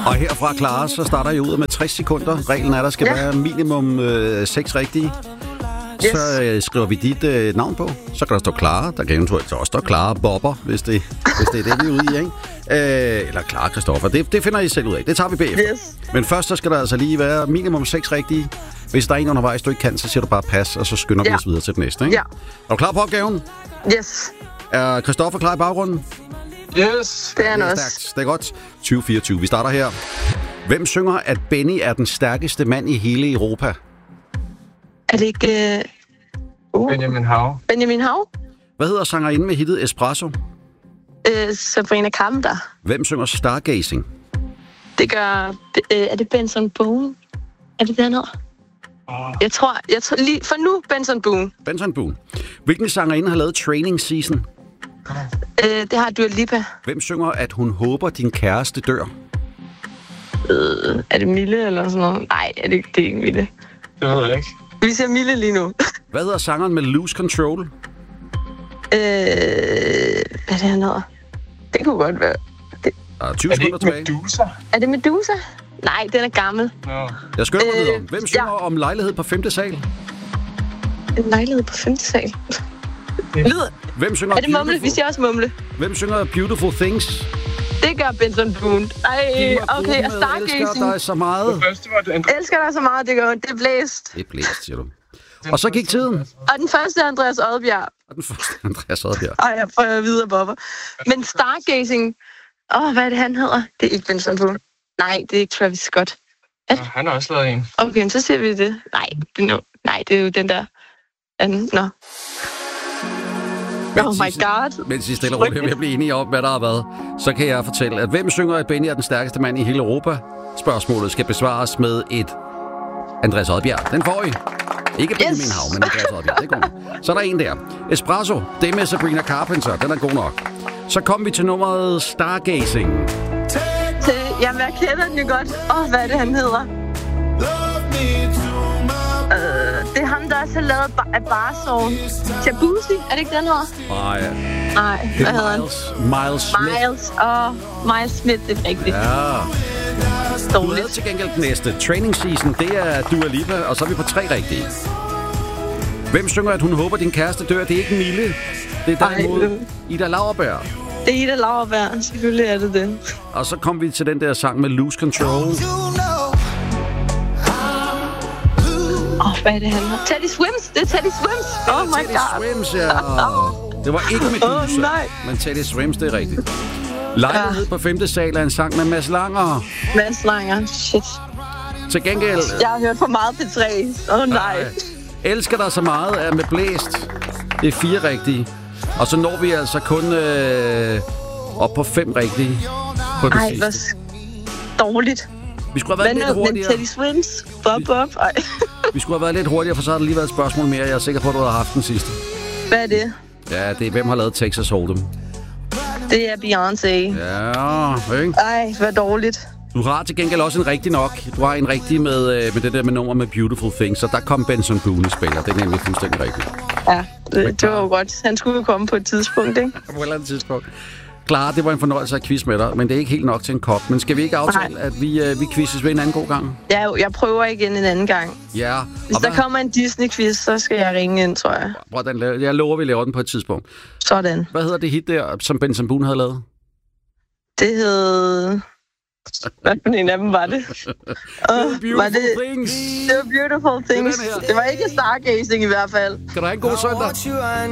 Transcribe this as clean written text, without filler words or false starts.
Og herfra, Clara, så starter jeg ud med 60 sekunder. Reglen er, at der skal være minimum 6 rigtige. Yes. Så skriver vi dit navn på. Så kan der stå Clara. Der kan eventuelt også stå Clara Bobber, hvis det er det, vi er ude i, ikke? Eller Clara Christoffer. Det finder I selv ud af. Det tager vi bagefter. Yes. Men først så skal der altså lige være minimum 6 rigtige. Hvis der er en undervejs, du ikke kan, så siger du bare pas, og så skynder vi os videre til det næste, ikke? Ja. Er du klar på opgaven? Yes. Er Christoffer klar i baggrunden? Yes. Det er han Det er også. stærkt. Det er godt. 2024. Vi starter her. Hvem synger, at Benny er den stærkeste mand i hele Europa? Er det ikke... Benjamin Hav. Benjamin Hav? Hvad hedder sangerinden med hittet Espresso? Sabrina Carpenter. Hvem synger Stargazing? Det gør... er det Benson Boone? Er det han hedder? Jeg tror lige... For nu, Benson Boone. Benson Boone. Hvilken sangerinde har lavet Training Season? Det har Dua Lipa. Hvem synger, at hun håber, din kæreste dør? Er det Mille eller sådan noget? Nej, det er ikke Mille. Det ved jeg ikke. Vi ser Mille lige nu. Hvad hedder sangeren med Lose Control? Hvad er det, han hedder? Det kunne godt være. Der er 20 Er det sekunder ikke tilbage. Medusa? Er det Medusa? Nej, den er gammel. Nå. Jeg skynder mig videre. Hvem synger om lejlighed på 5. sal? En lejlighed på 5. sal. Lyder. Hvem synger Er det Mumle? Vi siger også Mumle. Hvem synger Beautiful Things? Det gør Benson Boone. Ej, okay. Og Stargazing. Elsker dig så meget. Det første var det Elsker dig så meget, det gør det er blæst. Det er blæst, siger du. Og så gik tiden. Og den første er Andreas Odbjerg. Og den første Andreas Odbjerg. Ej, jeg får videre, Bobber. Men Stargazing... hvad er det, han hedder? Det er ikke Benson Boone. Nej, det er ikke Travis Scott. Han har også lavet en. Okay, så ser vi det. Nej, det er jo den der anden. Nå. Oh my god. Mens I stille og roligt er ved at blive enige om, hvad der har været, så kan jeg fortælle, at hvem synger, at Benny er den stærkeste mand i hele Europa? Spørgsmålet skal besvares med et Andreas Odbjerg. Den får I. Ikke Benjamin Hav, men Andreas Odbjerg. Det går. Så er der en der. Espresso, det med Sabrina Carpenter. Den er god nok. Så kommer vi til nummeret Stargazing. Jamen, jeg kender den jo godt. Hvad er det, han hedder? Det er ham, der også har lavet Barsong. Jabuzi, er det ikke den hedder? Nej, hvad hedder han? Miles Smith. Miles Smith, det er rigtigt. Ja. Du Dårligt. havde til gengæld den næste. Training Season, det er Dua Lipa, og så er vi på 3 rigtige. Hvem synger, at hun håber, din kæreste dør? Det er ikke Mille. Det er derimod Ida Lauerberg. Det er Ida Lauerberg, selvfølgelig er det det. Og så kom vi til den der sang med Lose Control. Hvad er det, han hedder? Teddy Swims, det er Teddy Swims. Oh my Teddy god. Swims, ja. Det var ikke Medusa, nej. men Teddy Swims, det er rigtigt. Lejlighed på 5. sal er en sang med Mads Langer. Mads Langer, shit. Til gengæld... Jeg har hørt for meget P3. Nej. Elsker dig så meget er med blæst. Det er 4 rigtige. Og så når vi altså kun op på 5 rigtige på det sidste. Hvor dårligt. Vi skulle have været lidt hurtigere. Men Teddy Swims, Bob. Vi skulle have været lidt hurtigere, for så har der lige været et spørgsmål mere. Jeg er sikker på, at du har haft den sidste. Hvad er det? Ja, det er hvem har lavet Texas Hold'em. Det er Beyoncé. Ja, ikke? Ej, hvad dårligt. Du har til gengæld også en rigtig nok. Du har en rigtig med det der med nummer med Beautiful Things, så der kom Benson Boone i spiller. Det er nemlig fuldstændig rigtigt. Ja, det var jo godt. Han skulle jo komme på et tidspunkt, ikke? På et eller andet tidspunkt. Klar, det var en fornøjelse at quiz med dig, men det er ikke helt nok til en kop. Men skal vi ikke aftale, at vi quizzes ved en anden god gang? Ja, jeg prøver igen en anden gang. Ja. Hvis der kommer en Disney-quiz, så skal jeg ringe ind, tror jeg. Jeg lover, vi laver den på et tidspunkt. Sådan. Hvad hedder det hit der, som Benson Boone havde lavet? Det hed... Hvad for en af dem var det? Beautiful Things. Det var Beautiful Things. Det var ikke Stargazing i hvert fald. Kan du have en god søndag?